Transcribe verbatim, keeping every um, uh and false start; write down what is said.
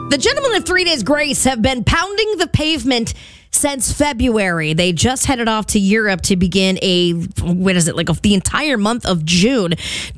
The gentlemen of Three Days Grace have been pounding the pavement since February. They just headed off to Europe to begin a, what is it, like a, the entire month of June